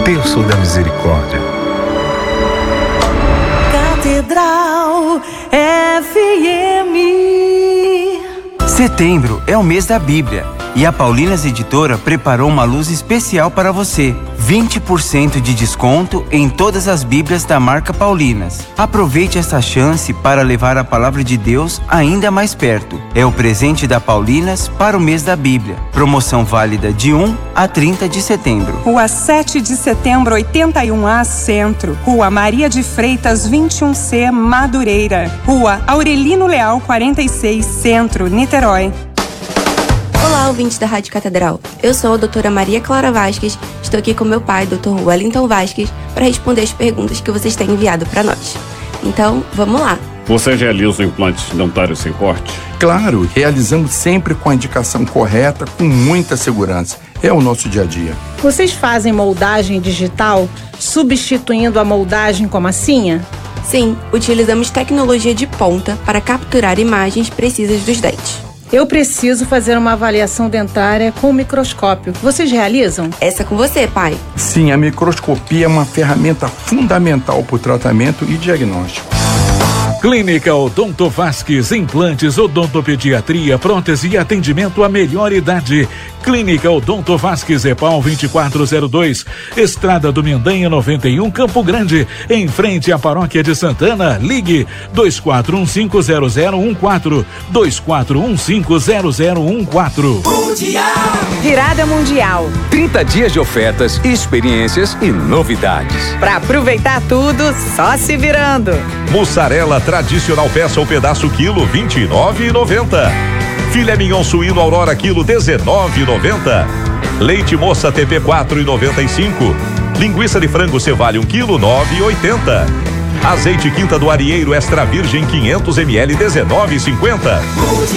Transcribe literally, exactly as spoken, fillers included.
Terço da Misericórdia. Catedral F M. Setembro é o mês da Bíblia e a Paulinas Editora preparou uma luz especial para você. vinte por cento de desconto em todas as Bíblias da marca Paulinas. Aproveite essa chance para levar a palavra de Deus ainda mais perto. É o presente da Paulinas para o mês da Bíblia. Promoção válida de um a trinta de setembro. Rua sete de setembro, oitenta e um A, Centro. Rua Maria de Freitas, vinte e um C, Madureira. Rua Aurelino Leal, quarenta e seis, Centro, Niterói. Olá, ouvintes da Rádio Catedral. Eu sou a doutora Maria Clara Vasques. Estou aqui com meu pai, doutor Wellington Vasques, para responder as perguntas que vocês têm enviado para nós. Então, vamos lá. Você realiza implantes dentários sem corte? Claro, realizamos sempre com a indicação correta, com muita segurança. É o nosso dia a dia. Vocês fazem moldagem digital, substituindo a moldagem com massinha? Sim, utilizamos tecnologia de ponta para capturar imagens precisas dos dentes. Eu preciso fazer uma avaliação dentária com microscópio. Vocês realizam? Essa é com você, pai. Sim, a microscopia é uma ferramenta fundamental para o tratamento e diagnóstico. Clínica Odonto Vasques, implantes, odontopediatria, prótese e atendimento à melhor idade. Clínica Odonto Vasques, EPAL vinte e quatro zero dois, Estrada do Mendanha noventa e um, Campo Grande, em frente à Paróquia de Santana. Ligue dois quatro um cinco zero zero um quatro, dois quatro um cinco zero zero um quatro. Mundial. Virada Mundial. trinta dias de ofertas, experiências e novidades. Para aproveitar tudo, só se virando. Mussarela tradicional peça ou pedaço quilo vinte e nove reais e noventa centavos. Filé mignon suíno Aurora quilo dezenove reais e noventa centavos. Leite moça T P quatro reais e noventa e cinco centavos. Linguiça de frango Cevale um quilo nove reais e oitenta centavos. Azeite Quinta do Arieiro extra virgem quinhentos mililitros dezenove reais e cinquenta centavos.